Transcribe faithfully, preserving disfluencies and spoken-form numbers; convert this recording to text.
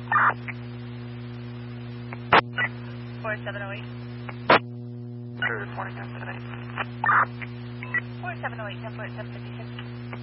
four seven oh eight. Good morning, ten fifty-six. four seven oh eight, ten fifty-six.